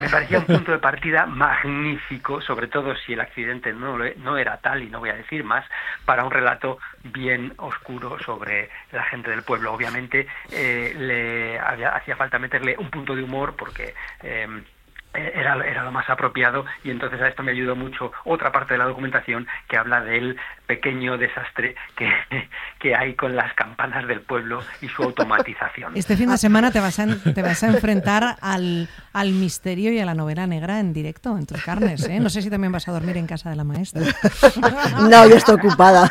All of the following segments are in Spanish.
Me parecía un punto de partida magnífico, sobre todo si el accidente no era tal, y no voy a decir más, para un relato bien oscuro sobre la gente del pueblo. Obviamente hacía falta meterle un punto de humor porque era lo más apropiado, y entonces a esto me ayudó mucho otra parte de la documentación que habla del pequeño desastre que hay con las campanas del pueblo y su automatización. Este fin de semana te vas a enfrentar al misterio y a la novela negra en directo, en tus carnes, ¿eh? No sé si también vas a dormir en casa de la maestra. No, yo estoy ocupada.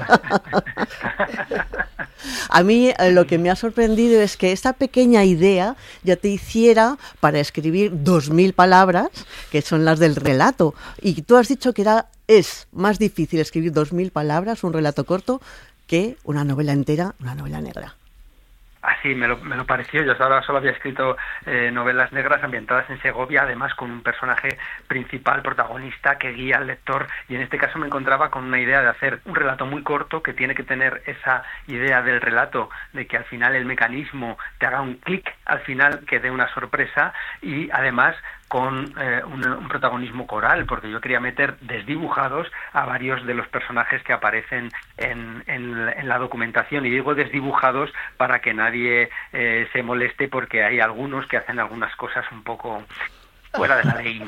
A mí lo que me ha sorprendido es que esta pequeña idea ya te hiciera para escribir 2000 palabras, que son las del relato. Y tú has dicho que es más difícil escribir 2000 palabras, un relato corto, que una novela entera, una novela negra. Así me lo pareció. Yo solo había escrito novelas negras ambientadas en Segovia, además con un personaje principal, protagonista, que guía al lector, y en este caso me encontraba con una idea de hacer un relato muy corto que tiene que tener esa idea del relato, de que al final el mecanismo te haga un clic al final, que dé una sorpresa, y además con un protagonismo coral, porque yo quería meter desdibujados a varios de los personajes que aparecen en la documentación, y digo desdibujados para que nadie se moleste, porque hay algunos que hacen algunas cosas un poco fuera de la ley.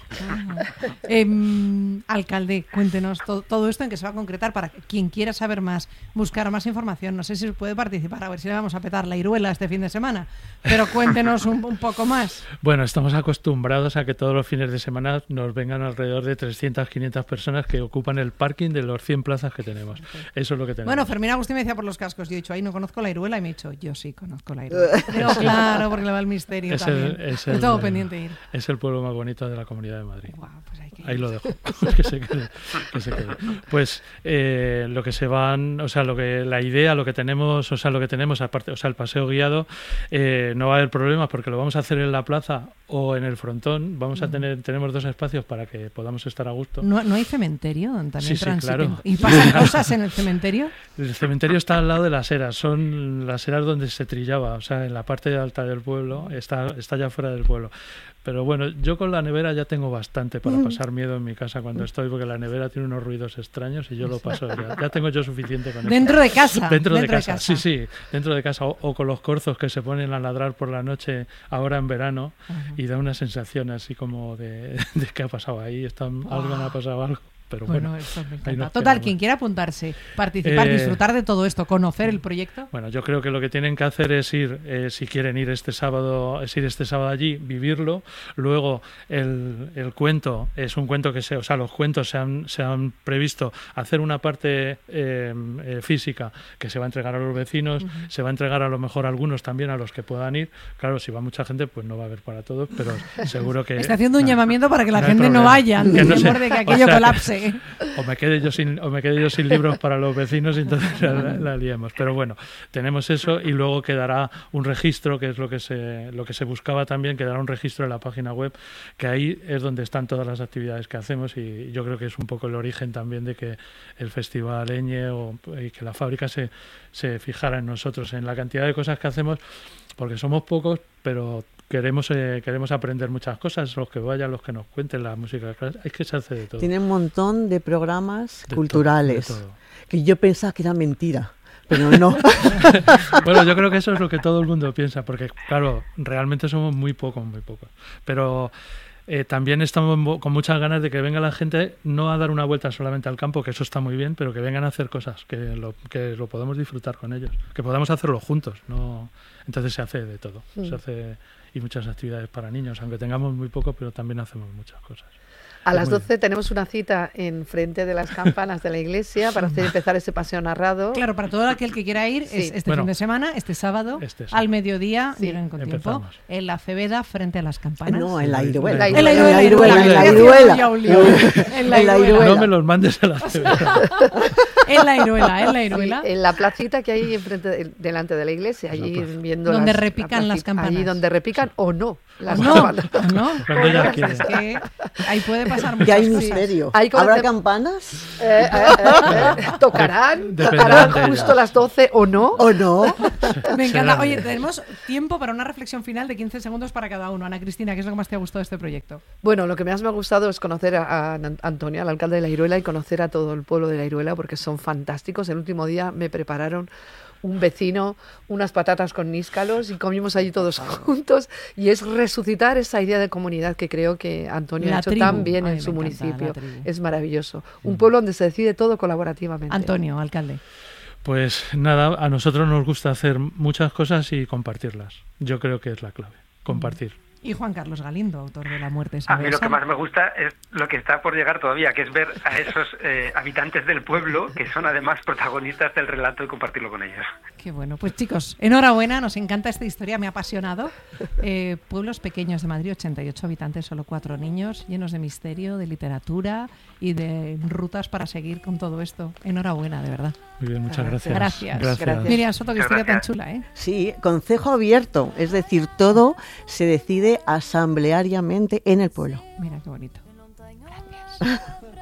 Alcalde, cuéntenos todo esto, en qué se va a concretar, para quien quiera saber más, buscar más información. No sé si puede participar, a ver si le vamos a petar la Iruela este fin de semana, pero cuéntenos un poco más. Bueno, estamos acostumbrados a que todos los fines de semana nos vengan alrededor de 300, 500 personas que ocupan el parking de los 100 plazas que tenemos. Eso es lo que tenemos. Bueno, Fermín Agustín me decía por los cascos, yo he dicho, ahí no conozco la Iruela, y me he dicho, yo sí conozco la Iruela. Digo, claro, porque le va el misterio también. Tengo pendiente ir. Es el pueblo más bonito de la Comunidad de Madrid. Wow, pues ahí lo dejo. Que se quede. Pues lo que se van, o sea, la idea, lo que tenemos, aparte, o sea, el paseo guiado, no va a haber problemas porque lo vamos a hacer en la plaza o en el frontón. Tenemos 2 espacios para que podamos estar a gusto. ¿No hay cementerio donde también sí, claro. ¿Y pasan cosas en el cementerio? El cementerio está al lado de las eras, son las eras donde se trillaba, o sea, en la parte alta del pueblo, está ya fuera del pueblo. Pero bueno, yo con la nevera ya tengo bastante para pasar miedo en mi casa cuando estoy, porque la nevera tiene unos ruidos extraños y yo lo paso ya tengo yo suficiente con eso. ¿Dentro de casa? Dentro de casa. Sí, dentro de casa. O con los corzos que se ponen a ladrar por la noche ahora en verano, y da una sensación así como de que ha pasado ahí, algo me ha pasado algo. Pero bueno, eso me encanta. Total, quien quiera apuntarse, participar, disfrutar de todo esto, conocer el proyecto. Bueno, yo creo que lo que tienen que hacer es ir, si quieren ir este sábado allí, vivirlo. Luego el cuento es un cuento los cuentos se han previsto hacer una parte física que se va a entregar a los vecinos, se va a entregar a lo mejor a algunos también, a los que puedan ir. Claro, si va mucha gente, pues no va a haber para todos, pero seguro que... Está haciendo un llamamiento para que la gente no vaya, temor de que aquello colapse. O me quede yo sin libros para los vecinos, y entonces la liemos. Pero bueno, tenemos eso, y luego quedará un registro, que es lo que se buscaba también, quedará un registro en la página web, que ahí es donde están todas las actividades que hacemos, y yo creo que es un poco el origen también de que el Festival Eñe y que la fábrica se fijara en nosotros, en la cantidad de cosas que hacemos, porque somos pocos, pero queremos aprender muchas cosas, los que vayan, los que nos cuenten la música clásica, es que se hace de todo. Tiene un montón de programas culturales, que yo pensaba que era mentira, pero no. Bueno, yo creo que eso es lo que todo el mundo piensa, porque claro, realmente somos muy pocos, pero también estamos con muchas ganas de que venga la gente, no a dar una vuelta solamente al campo, que eso está muy bien, pero que vengan a hacer cosas, que lo podamos disfrutar con ellos, que podamos hacerlo juntos, ¿no? Entonces se hace de todo, y muchas actividades para niños, aunque tengamos muy poco, pero también hacemos muchas cosas. A las 12 tenemos una cita en frente de las campanas de la iglesia para empezar ese paseo narrado. Claro, para todo aquel que quiera ir, fin de semana, este sábado, al mediodía, lleguen con tiempo, en la Cebeda, frente a las campanas. No, en la Iruela. En la Iruela. No me los mandes a la Cebeda. En la Iruela. Sí, en la placita que hay delante de la iglesia, allí viendo donde repican las campanas. Allí donde repican o no las no, campanas. No, Cuando ella quiere. Es que ahí puede pasar muchas Ya hay cosas. misterio. Hay como ¿Habrá hacer- campanas ¿Tocarán Dependerán de justo ella. las 12 o no? o no? Me encanta. Será Oye, bien. tenemos tiempo para una reflexión final de 15 segundos para cada uno. Ana Cristina, ¿qué es lo que más te ha gustado de este proyecto? Bueno, lo que más me ha gustado es conocer a Antonio, al alcalde de La Iruela, y conocer a todo el pueblo de La Iruela, porque son fantásticos. El último día me prepararon un vecino unas patatas con níscalos y comimos allí todos juntos, y es resucitar esa idea de comunidad que creo que Antonio La ha hecho tribu. tan bien Ay, en su me encanta municipio. la tribu. Es maravilloso. Un pueblo donde se decide todo colaborativamente. Antonio, alcalde. Pues nada, a nosotros nos gusta hacer muchas cosas y compartirlas. Yo creo que es la clave, compartir. Y Juan Carlos Galindo, autor de La muerte es A mí lo que universal. más me gusta es lo que está por llegar todavía, que es ver a esos habitantes del pueblo, que son además protagonistas del relato, y compartirlo con ellos. Qué bueno. Pues chicos, enhorabuena, nos encanta esta historia, me ha apasionado. Pueblos pequeños de Madrid, 88 habitantes, solo 4 niños, llenos de misterio, de literatura y de rutas para seguir con todo esto. Enhorabuena, de verdad. Muy bien, muchas gracias. Gracias. Miriam Soto, qué Muchas historia tan gracias. chula, ¿eh? Sí, concejo abierto, es decir, todo se decide asambleariamente en el pueblo. Mira qué bonito. Gracias.